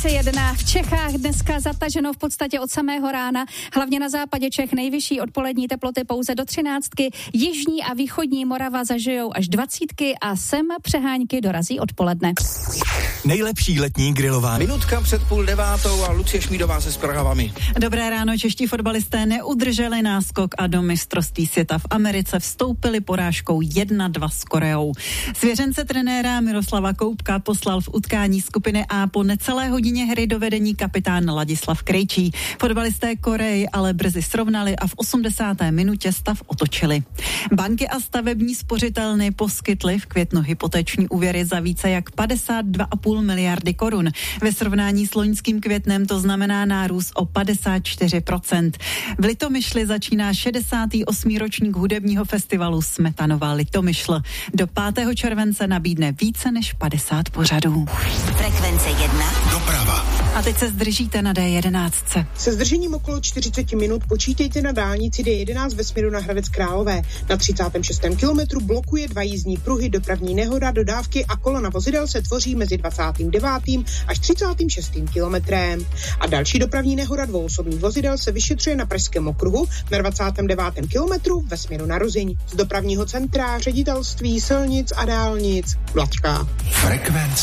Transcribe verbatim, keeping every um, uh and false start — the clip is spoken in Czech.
Frekvence jedna v Čechách dneska zataženo v podstatě od samého rána. Hlavně na západě Čech nejvyšší odpolední teploty pouze do třináctky. Jižní a východní Morava zažijou až dvacítky a sem přehánky dorazí odpoledne. Nejlepší letní grilování. Minutka před půl devátou a Lucie Šmídová se zprávami. Dobré ráno, čeští fotbalisté neudrželi náskok a do mistrovství světa v Americe vstoupili porážkou jedna dva s Koreou. Svěřence trenéra Miroslava Koubka poslal v utkání skupiny A po necelé hodině hry do vedení kapitán Ladislav Krejčí. Fotbalisté Koreji ale brzy srovnali a v osmdesáté minutě stav otočili. Banky a stavební spořitelny poskytly v květnu hypoteční úvěry za více jak padesát dva a půl miliardy korun. Ve srovnání s loňským květnem to znamená nárůst o padesát čtyři procent. V Litomyšli začíná šedesátý osmý ročník hudebního festivalu Smetanova Litomyšl. Do pátého července nabídne více než padesát pořadů. Frekvence jedna. Doprava. A teď se zdržíte na D jedenáct. Se zdržením okolo čtyřicet minut počítejte na dálnici D jedenáct ve směru na Hradec Králové. Na třicátém šestém kilometru blokuje dva jízdní pruhy, dopravní nehoda, dodávky a kolona vozidel se tvoří mezi dvacátým devátým až třicátým šestým kilometrem. A další dopravní nehoda dvou osobních vozidel se vyšetřuje na Pražském okruhu na dvacátém devátém kilometru ve směru na Ruzyň. Z dopravního centra Ředitelství silnic a dálnic Vlačka. Frekvence